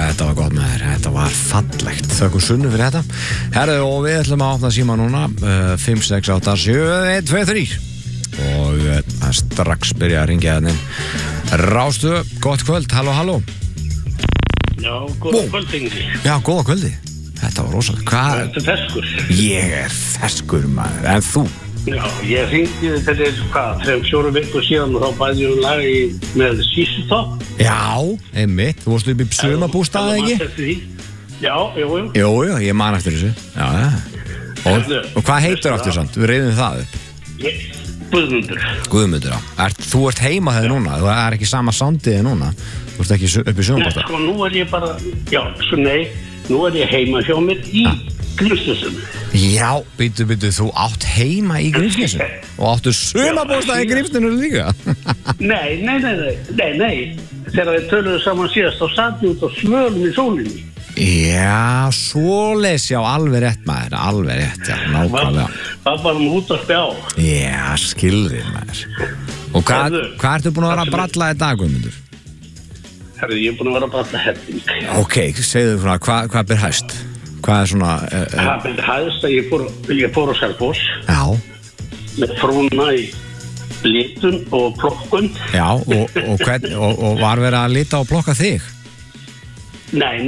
þetta var gott með þér, þetta var fallegt. Þökkum Sunnu fyrir þetta. Herðu, og við ætlum að opna síma núna 5, 6, 8, 7, 1, 2, 3 og það er strax byrja að ringja þennin. Rástu, gott kvöld, halló. Já, góða kvöldi. Já, góða kvöldi. Þetta var rosalega. Hvað? Þetta feskur. Ég feskur, maður, en þú? Já, ég hringdi þetta 3-4 vikur síðan og þá bæði ég lag með Sísu Topp. Já, einmitt. Þú varstu upp í sumarbústaði, ekki? Já, jú. Jú, ég man eftir þessu. Já. Og hvað heitir aftur samt? Við reyðum það upp. Guðmundur, já. Þú ert heima þegar núna, það er ekki sama soundiði núna. Þú ert ekki upp í sumarbústaði. Nei, sko, nú er ég bara, nú er ég heima hjá mér í Grímsnesum. Já, býtu, þú átt heima í Grímsnesum og áttu sumarbústaði í Grímsnesum líka? Nei. Þegar við töluðum saman síðast, þá satt ég út á svölum í sólinni. Já, svoleiðis, já, alveg rétt maður, alveg rétt, já, nákvæmlega. Það var út að spjá. Já, skilðir maður. Og hvað ertu búin að vera að bralla í dag, Guðmundur? Herðu, ég er búin að vera að bralla helling. Ok, segðu þú frá, hvað ber hæst? Hvað er svona... Það ber hæst að ég fór á Selfoss. Já. Með frúna í litun og plokkun. Já, og var verið að lita og plokka þig? Nei.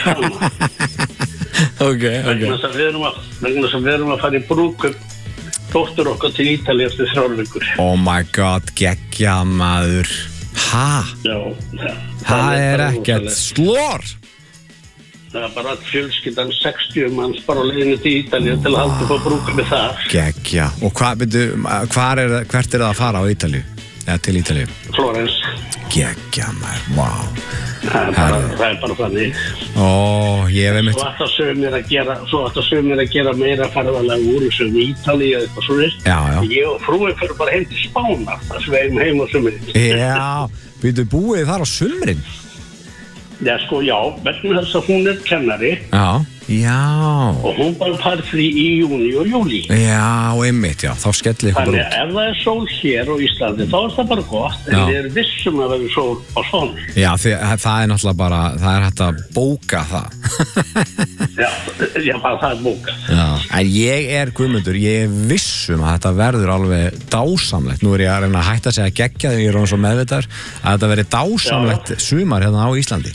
Ok. Vegna þess að við erum að fara í brúðkaup dóttur okkar til Ítalíu eftir 3 vikur. Oh my god, geggja maður. Já. Það er ekkert slor. Það er bara fjölskyldan 60 manns bara á leiðinu til Ítalíu til að halda upp á brúðkaupi þar. Geggja. Og hvert er það að fara á Ítalíu? Eða til Ítalíu? Flórens. Geggja maður, wow. Það er bara þannig. Ég veit mitt. Svo ætti að sögum að gera meira ferðalega úr sem Ítalíu eða eitthvað svo veist. Já. Ég og frúin fyrir bara heim til Spánar þar sem við eigum heim á sumrin. Já, býtu búið þar á sumrin? Já, sko, vegna þess að hún er kennari. Já. Og hún bara fær frí í júni og júli. Já, einmitt, já, þá skellir ykkur bara út. Þannig ef það er sól hér á Íslandi, þá er það bara gott, en við erum vissum að verður sól á Spáni. Já, það er náttúrulega bara, það er hægt að bóka það. Já, bara það er bókað. Já, en ég er Guðmundur, ég er vissum að þetta verður alveg dásamlegt. Nú er ég að reyna að hætta að segja geggja þegar ég er svo meðvitaður að þetta verður dásamlegt sumar hérna á Íslandi.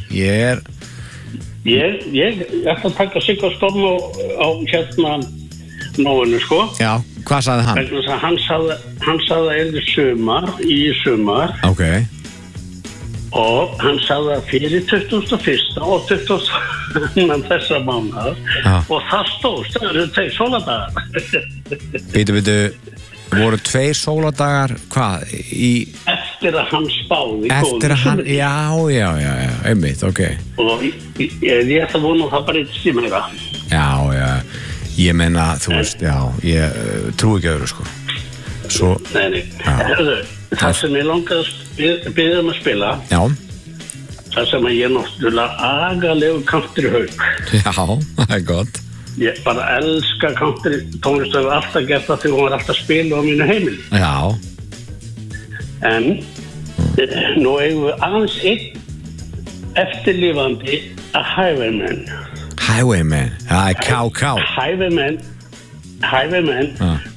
Ég ætla að taka sig á storm á nóinu, sko. Já, hvað sagði hann? Hann sagði að það er sumar. Ok. Og hann sagði að fyrir 21. og 20. þessa mánuðar og það stóðst, það eru 2 sóladagar. Býtu, voru 2 sóladagar, hvað, eftir að hann spáði. Eftir að hann, já, einmitt, ok. Og ég ætla að vona að það bara eitthvað stímera. Já, ég meina, þú veist, ég trú ekki öðru, sko. Svo... Nei, það sem ég langaði að byrja að spila. Já. Það sem að ég náttúrulega agalegu country hauk. Já, það er gott. Ég bara elska country tónlist og hef alltaf gert það þegar hún var alltaf að spila á mínu heimili. Já. En nú eigum við aðeins einn eftirlifandi að Highwaymen. Highwaymen, það er K.K. Highwaymen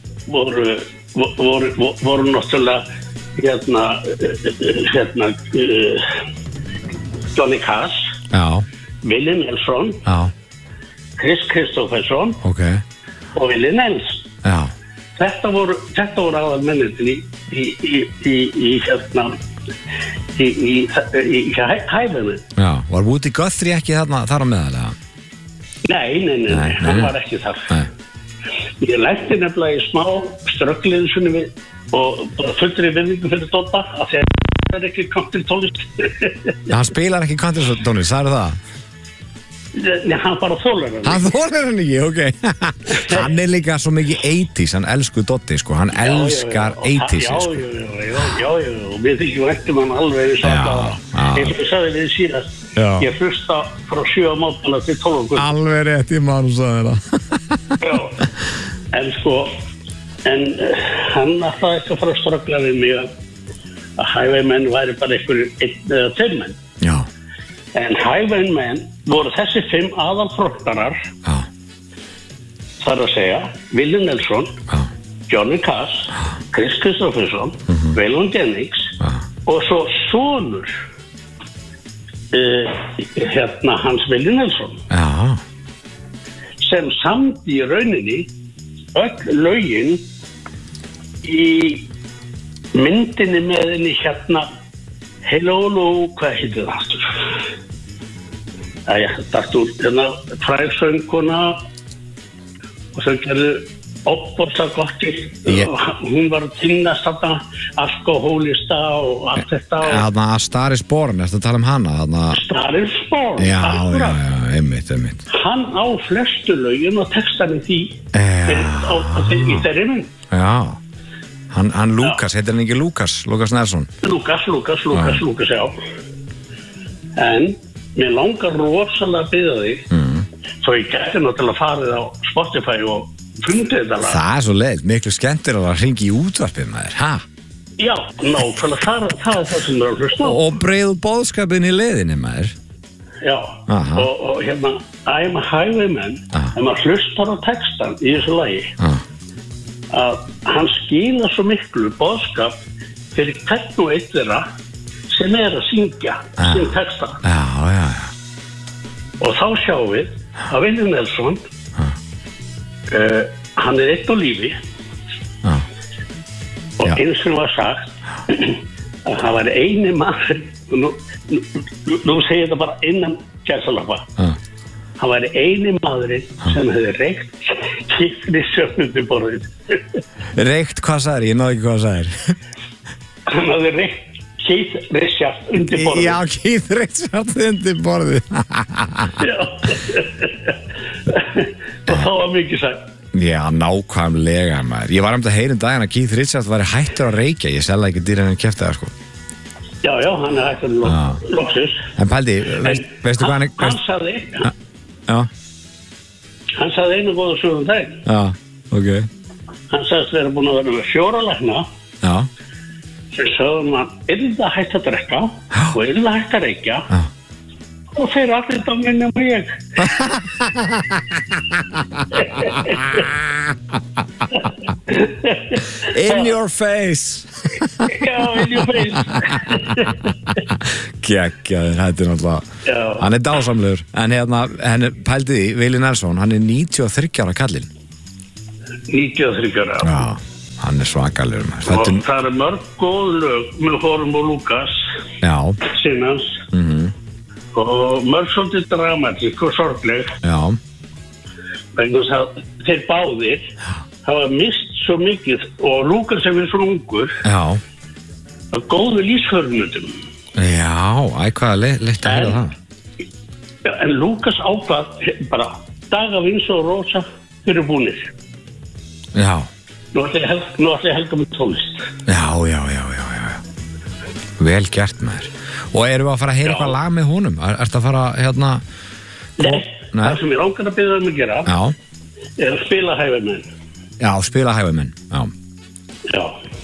voru náttúrulega hérna Johnny Cash. Já. Willie Nelson. Já. Chris Kristofferson og Willie Nelson. Já. Þetta voru aðal mennir í Highwaymen. Já, var Woody Guthrie ekki þar á meðal? Nei, hann var ekki þar. Ég lenti nefnilega í smá ströggliðu svona við og bara fullri virðingu fyrir Dodda af því að það er ekki country tónlist. Hann spilar ekki country tónlist, það er það? Nei, hann bara þolir hann. Hann þolir hann ekki, ok. Hann er líka svo mikið 80s, hann elsku Doddi, sko. Hann elskar 80s, sko. Já, við þykjum eftir hann alveg eins og ég sagði við síðast. Ég hlusta frá 7 á mótana til 12. Alveg rétt, ég man og sagði það. Já, en sko, hann ætlaði ekki að fara að ströggla við mig að Highwaymen væri bara einhverju 1 eða 2 menn. Já. En Highwaymen voru þessi 5 aðalfrokkarar, þar að segja, Willie Nelson, Johnny Cash, Chris Kristofferson, Waylon Jennings og svo sonur hans Willie Nelson. Sem samt í rauninni öll lögin í myndinni með henni Hello, hvað heitir það aftur? Það er frægsönguna og þau gerðu opborsa gotti og hún var að kynnast þarna alkohólista og allt þetta. Þarna A Star is Born, ertu að tala hana? A Star is Born, akkurat. Já, einmitt. Hann á flestu lögin og textan í því í þeirri mynd. Já, hann Lukas, heitir hann ekki Lukas Nelson? Lukas, já. En mér langar rosalega að biðja þig svo ég gæti náttúrulega farið á Spotify og fundið þetta lag. Það svo leiðilegt, miklu skemmtilega að hringi í útvarpið maður, Já, nákvæmlega, það er það sem er að hlusta á. Og breiðu boðskapin í leiðinni maður. Já, og I'm a Highwayman, ef maður hlustar á textan í þessu lagi, að hann skýla svo miklu boðskap fyrir hvern og einn þeirra sem er að syngja sín texta. Já. Og þá sjáum við að Willie Nelson hann er einn á lífi og eins og var sagt að hann var eini maður nú segir þetta bara innan gæsalappa hann var eini maðurinn sem hefði reykt kýfrisjart undir borðið. Reykt, hvað sagði? Ég náði ekki hvað sagði. Hann hefði reykt kýfrisjart undir borðið. Já, kýfrisjart undir borðið. Já. Og þá var mikið sagt. Já, nákvæmlega maður. Ég var að heyra daginn að Keith Richards var hættur að reykja. Ég selði ekki dýr en hann kefti það, sko. Já, hann er hættur loksus. En Paldi, veistu hvað hann... Hann sagði... Já. Hann sagði einu góða sögum dag. Já, ok. Hann sagðist vera búin að vera með 4 lækna. Já. Sem sögum hann yrði að hætta að drekka og yrði að hætta að reykja. Og þeir allir daginn um ég. In your face. Já, in your face. Gekkjaður, þetta er náttúrulega. Hann er dásamlegur. En pældi því, Willie Nelson, hann er 93 ára kallinn. 93 ára. Já, hann er svakalegur. Og það er mörg góð lög með Horum og Lukas. Já. Sinnans. Og mörg svolítið dramatík og sorgleg. Já. Vegna að þeir báðir hafa mist svo mikið og Lukas er svo ungur. Já. Að góðu lífsförunundum. Já, hvað leitt að heyra það. Já, en Lukas ákvað bara Daga Vins og Rosa fyrir búnir. Já. Nú ætla ég helga með tónlist. Já. Vel gert maður. Og erum við að fara að heyra eitthvað lag með honum? Ertu að fara Nei, það sem ég langar að biðja að gera er að spila Highwaymen. Já, spila Highwaymen, já.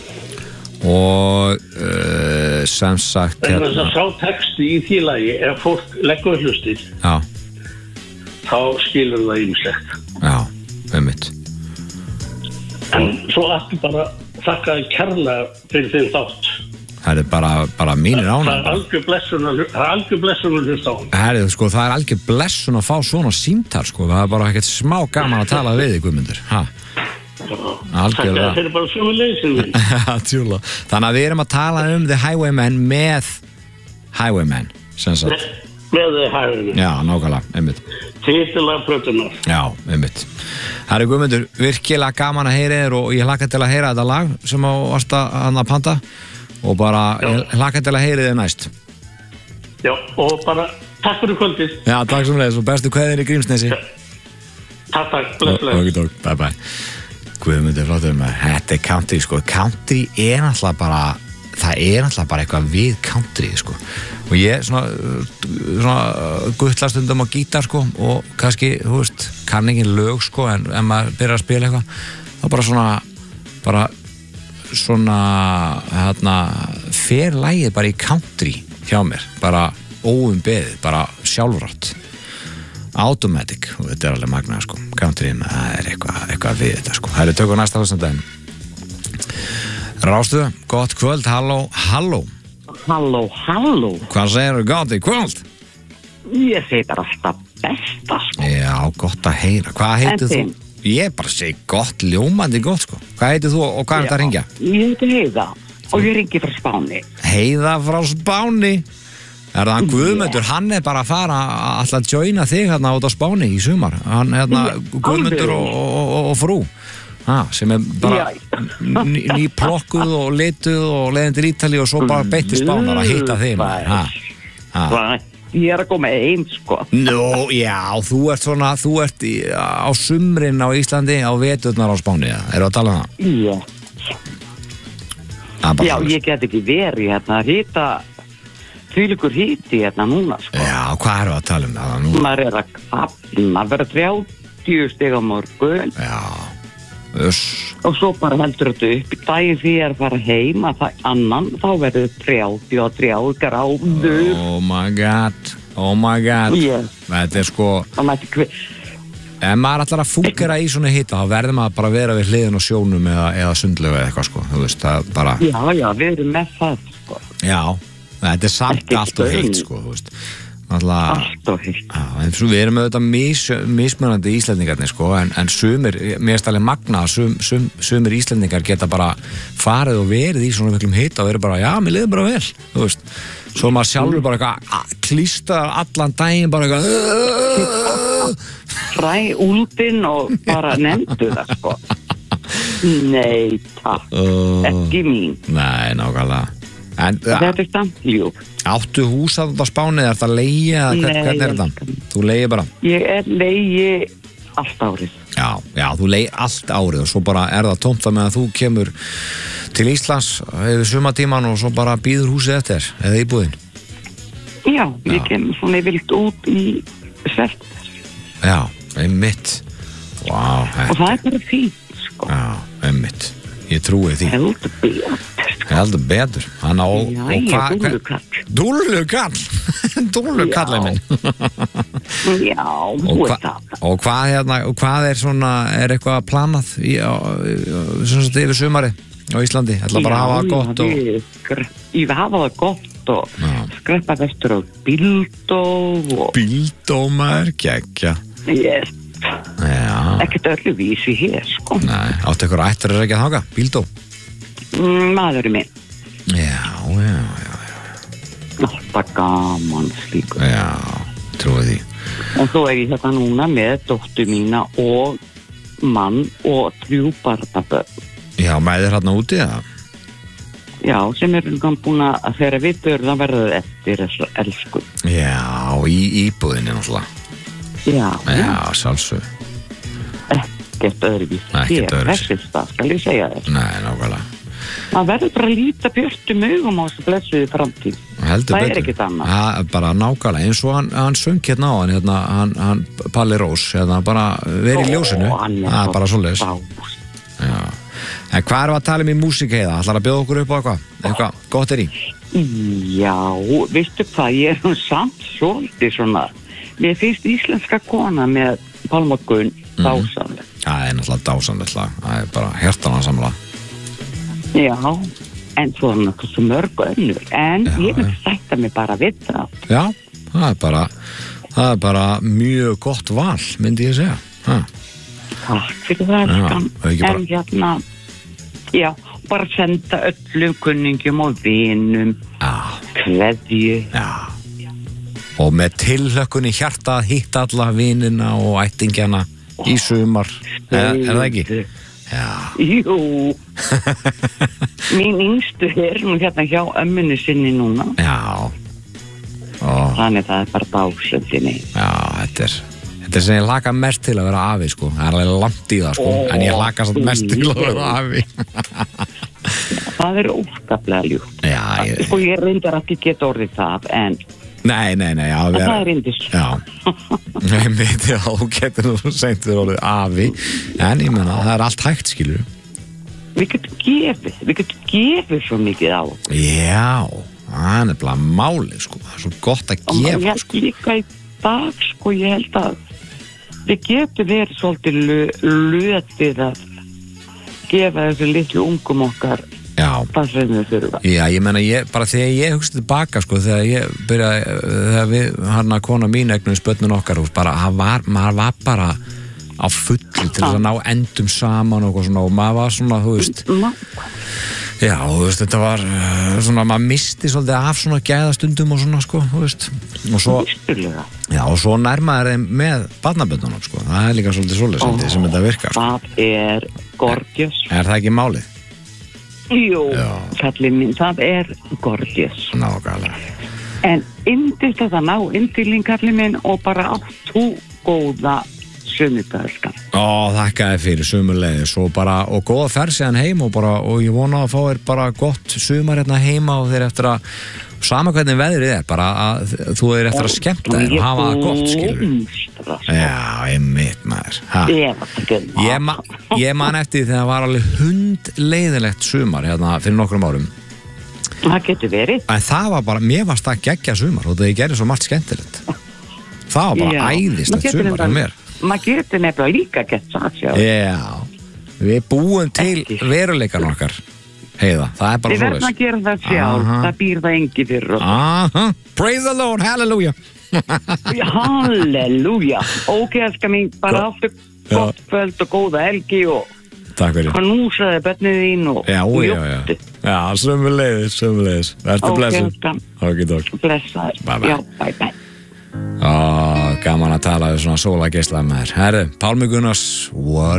Og sem sagt en þess að sá texti í því lagi ef fólk leggur hlustir þá skilur það ýmislegt. Já, einmitt. En svo aftur bara þakka þér kærlega fyrir þinn þátt. Það er bara mínir ánægð. Það er algjör blessun að hlusta á hann. Það er algjör blessun að fá svona símtal, sko. Það er bara ekkert smá gaman að tala við þig, Guðmundur. Algjörlega. Það er bara sömuleiðis. Þannig að við erum að tala um The Highwaymen með Highwaymen, sem sagt. Með The Highwaymen. Já, nákvæmlega, einmitt. Titilag plötunar. Já, einmitt. Það er Guðmundur, virkilega gaman að heyra þér og ég hlakka til að heyra þetta lag sem varst að panta. Og bara, ég hlakka til að heyri þið næst. Já, og bara takk fyrir kvöldið. Já, takk sem leiðis og bestu kveðir í Grímsnesi. Takk, bless. Bye. Guðmundur, flottur með, þetta er country, sko. Country er náttúrulega bara, það er náttúrulega bara eitthvað við country, sko. Og ég svona guttla stundum á gítar, sko, og kannski, þú veist, kann ekki lög, sko, en ef maður byrjar að spila eitthvað, þá bara svona fer lagið bara í country hjá mér, bara óumbeðið, bara sjálfrátt automatic, og þetta alveg magnað sko, country, það eitthvað við þetta sko. Það tökum næsta hlustandaginn. Rástu, gott kvöld, halló. Halló. Hvað segirðu gott í kvöld? Ég segi bara alltaf besta sko. Já, gott að heyra. Hvað heitir þú? Ég bara segi gott, ljómandi gott sko. Hvað heitir þú og hvað er þetta að ringja? Ég heiti Heiða og ég ringi frá Spáni. Heiða frá Spáni? Er það Guðmundur, hann bara að fara alltaf að joina þig hérna út á Spáni í sumar. Hann Guðmundur og frú. Sem bara nýplokkuð og lituð og leiðin til Ítali og svo bara beint til Spánar að hitta þig. Ég að koma einn sko. Já, þú ert á sumrin á Íslandi á veturnar á Spáni, eru að tala um það? Já, ég get ekki verið hérna að hita þvílíkur hiti hérna núna sko. Já, hvað eru að tala um það núna? Maður að kapna, verða 30 stig á morgun. Já, og svo bara heldur þetta upp í daginn því að fara heima þá verður 33 gráður. Oh my god Þetta sko ef maður ætlar að fúkera í svona hita þá verður maður bara að vera við hliðin á sjónum eða sundlegu eða eitthvað sko, þú veist, það bara Já, við erum með það sko. Já, þetta er samt allt og heitt sko, þú veist Allt og heitt. Við erum auðvitað mismunandi Íslendingarnir sko, en sumir, mér er alveg magna að sumir Íslendingar geta bara farið og verið í svona miklum hita og verið bara, já, mér liður bara vel, þú veist. Svo maður sjálfur bara eitthvað klístar allan daginn bara eitthvað Fræ úldinn og bara nefndu það sko. Nei, takk. Ekki mín. Nei, nákvæmlega. Þetta er samt ljúf. Áttu hús að þetta Spáni, er þetta að leigja eða hvernig er þetta? Þú leigir bara? Ég leigi allt árið. Já, þú leigir allt árið og svo bara er það tómt að með að þú kemur til Íslands yfir sumatíman og svo bara býður húsið eftir eða íbúðin? Já, ég kemur svona vilt út í september. Já, einmitt. Vá, og það er bara fínt, sko. Já, einmitt. Ég trúi því. Heldur betur. Dúllukall. Dúllukall er minn. Já, þú er það. Og hvað er svona, er eitthvað planað yfir sumari á Íslandi? Ætla bara að hafa það gott og ég vil hafa það gott og skreppa vestur á Bíldó og Bíldó maður, geggja. Yes. Ekkert öllu vísi hér sko. Nei, áttu ykkur ættur ekki að þanga, Bíldó? Maðurinn minn. Já. Alltaf gaman slíkur. Já, trúi því. Og svo ég þetta núna með dóttur mína og mann og 3 barnabörn. Já, mæðir hérna úti eða? Já, sem búin að þegar við börðum verður eftir þessu elsku. Já, í íbúðinni náttúrulega. Já, sjálfsög. Ekkert öðruvísi. Þessi stað, skal ég segja þér. Nei, nákvæmlega. Það verður bara að líta björtum augum á þessu blessuði framtíð. Það er ekkert annað. Bara nákvæmlega, eins og hann söng hérna á hann Palli Rós, bara verið í ljósinu. Það er bara svoleiðis. Já. En hvað erum við að tala um í músík Heiða? Ætlar að bjóða okkur upp á eitthvað gott er í? Já, veistu hvað, ég er samt svolítið svona. Mér finnst íslenska kona með Pálma Gunn dásamleg. Það er náttúrulega dásamleg lag. Það er bara hjartana samla. Já, en svo er náttúrulega svo mörg önnur. En ég vil sætta mig bara við það. Já, það er bara mjög gott val, myndi ég segja. Takk fyrir það, en já, bara senda öllum kunningjum og vinum kveðju. Já. Og með tilhlökkun í hjarta að hitta alla vinina og ættingjana í sumar. Er það ekki? Já. Jú. Mín yngstu er nú hérna hjá ömmunni sinni núna. Já. Þannig það er bara básöldinni. Já, þetta er sem ég laka mest til að vera afi, sko. Það er alveg langt í það, sko. En ég laka samt mest til að vera afi. Það er óskaplega ljúft. Já. Og ég reyndar ekki geta orðið það, en Nei, já. Það er indis. Já. Nei, mitt, já, þú getur nú seint fyrir orðið afi. En ég menna, það er allt hægt, skilur. Við getum gefið svo mikið á. Já, Það er bara málið, sko. Það er svo gott að gefa, og ég líka í dag, sko, ég held að við getum verið svolítið lötið að gefa þessu litlu ungum okkar það sem við þurfa. Já, ég meina, bara þegar ég hugsa tilbaka, sko, þegar ég byrjaði, þegar við, hann að kona mín eignuðist börnin okkar, bara, maður var bara á fullu til að ná endum saman og svona, og maður var svona, þú veist, já, þú veist, þetta var svona, maður misti svolítið af svona gæðastundum og svona, sko, þú veist, og svo, já, og svo nærmaður þeim með barnabörnunum, sko, það er líka svolítið svoleiðis sem þetta virkar, sko. Það er gorgeous. Er það ekki málið? Jú, kallinn minn, það er gorgeous. Nákvæmlega. En yndilt að það ná indilinn, kallinn minn, og bara átt þú góða sunnudagelskan. Þakka þér fyrir sömuleiðis og bara, og góða ferð síðan heim og bara, og ég vona að fá þér bara gott sumar hérna heima og þeir eftir að, sama hvernig veðrið er, bara að þú er eftir að skemmta þér og hafa það gott, skilur. Já, einmitt maður. Ég man eftir þegar það var alveg hundleiðilegt sumar hérna fyrir nokkrum árum. Það getur verið. En það var bara, mér varst það geggja sumar og það gerði svo margt skemmtilegt. Það var bara æðislegt sumar en mér. Maður getur nefnilega líka gett það sjálf. Já, við búum til veruleikan okkar, Heiða, það er bara svoleiðis. Við verðum að gera það sjálf, það býr það engi fyrir okkur. Praise the Lord, hallelujah. Halleluja. Ok, elskar mín, bara aftur gott kvöld og góða helgi og takk fyrir. Knúsaði börnið þín og njótti. Já, sömuleiðis. Vertu blessuð. Ok, takk. Blessaður. Já, bye. Gaman að tala við svona sólageisla með þér. Herru, Pálmi Gunnars, what